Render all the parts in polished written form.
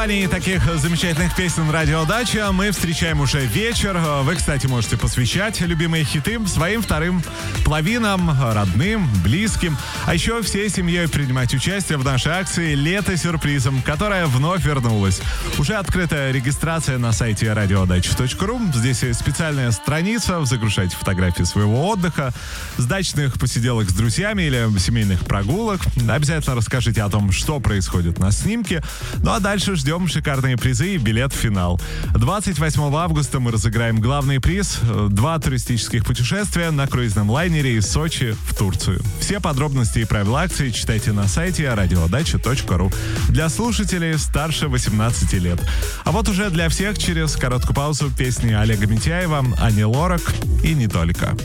компании таких замечательных песен «Радио Дача» мы встречаем уже вечер. Вы, кстати, можете посвящать любимые хиты своим вторым половинам, родным, близким. А еще всей семьей принимать участие в нашей акции «Лето сюрпризом», которая вновь вернулась. Уже открыта регистрация на сайте radiodacha.ru. Здесь есть специальная страница. Загружайте фотографии своего отдыха, с дачных посиделок с друзьями или семейных прогулок. Обязательно расскажите о том, что происходит на снимке. Ну а дальше ждем шикарные призы и билет в финал. 28 августа мы разыграем главный приз — 2 туристических путешествия на круизном лайнере из Сочи в Турцию. Все подробности и правила акции читайте на сайте radiodacha.ru. Для слушателей старше 18 лет. А вот уже для всех через короткую паузу песни Олега Митяева, Ани Лорак и не только.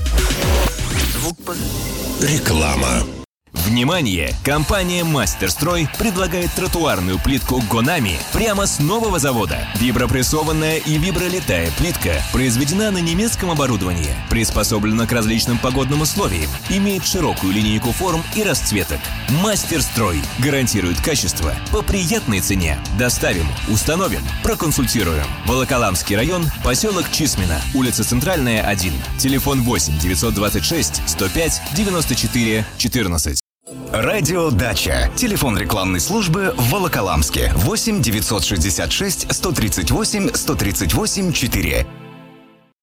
Реклама. Внимание! Компания «Мастерстрой» предлагает тротуарную плитку «Гонами» прямо с нового завода. Вибропрессованная и вибролитая плитка произведена на немецком оборудовании, приспособлена к различным погодным условиям, имеет широкую линейку форм и расцветок. «Мастерстрой» гарантирует качество по приятной цене. Доставим, установим, проконсультируем. Волоколамский район, поселок Чисмино, улица Центральная, 1. Телефон 8 926 105 94 14. Радио Дача. Телефон рекламной службы в Волоколамске. 8 966 138 138 4.